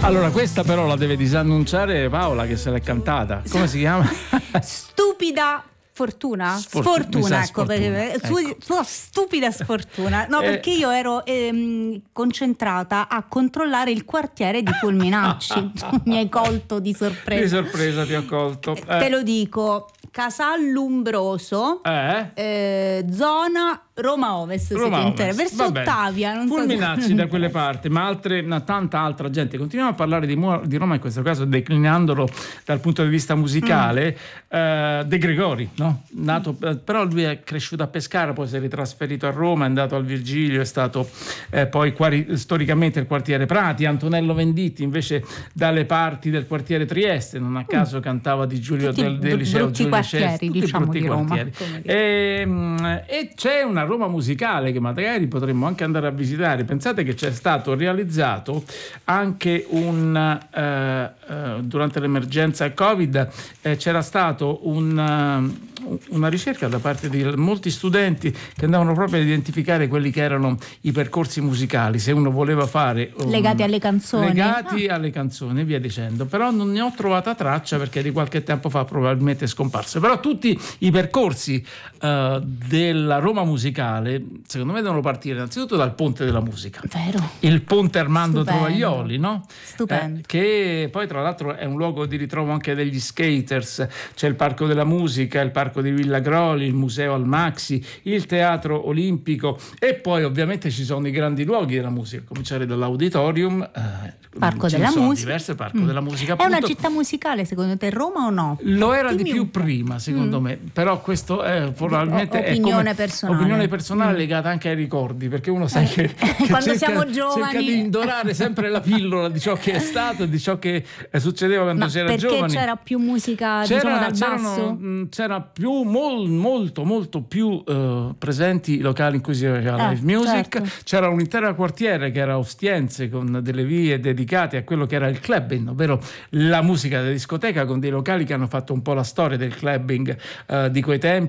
Allora, questa però la deve disannunciare Paola, che se l'è cantata. Come si chiama? Stupida fortuna? Sfortuna, ecco. Sua stupida sfortuna. No, perché io ero concentrata a controllare il quartiere di Fulminacci. Mi hai colto di sorpresa. Di sorpresa ti ho colto. Te lo dico. Casallumbroso, zona Roma Ovest, verso Ottavia. Non Fulminacci da quelle parti, ma tanta altra gente. Continuiamo a parlare di Roma, in questo caso declinandolo dal punto di vista musicale. De Gregori, no? Nato, però lui è cresciuto a Pescara, poi si è ritrasferito a Roma, è andato al Virgilio, è stato poi storicamente il quartiere Prati. Antonello Venditti invece dalle parti del quartiere Trieste, non a caso cantava di Giulio del Liceo Giulio quartieri, diciamo, di Roma. E c'è una Roma musicale che magari potremmo anche andare a visitare. Pensate che c'è stato realizzato anche durante l'emergenza Covid, c'era stato una ricerca da parte di molti studenti che andavano proprio a identificare quelli che erano i percorsi musicali, se uno voleva fare legati alle canzoni e via dicendo. Però non ne ho trovata traccia, perché di qualche tempo fa probabilmente è scomparso. Però tutti i percorsi della Roma musicale, secondo me, devono partire innanzitutto dal Ponte della Musica. Vero. Il Ponte Armando Tovaglioli, no? Stupendo. Che poi tra l'altro è un luogo di ritrovo anche degli skaters. C'è il Parco della Musica, il Parco di Villa Groli, il Museo al Maxi, il Teatro Olimpico, e poi ovviamente ci sono i grandi luoghi della musica, a cominciare dall'Auditorium, Parco della Musica. Diverse Parco della Musica. È una città musicale secondo te Roma o no? Lo era di più prima, secondo me, però questo è probabilmente opinione personale legata anche ai ricordi, perché uno sa che quando siamo giovani cerca di indorare sempre la pillola di ciò che è stato e di ciò che succedeva quando si era giovani. Perché c'era più musica, diciamo, dal basso? C'era più, molto più presenti i locali in cui si faceva live music. Certo. C'era un intero quartiere che era Ostiense, con delle vie dedicate a quello che era il clubbing, ovvero la musica da discoteca, con dei locali che hanno fatto un po' la storia del clubbing di quei tempi.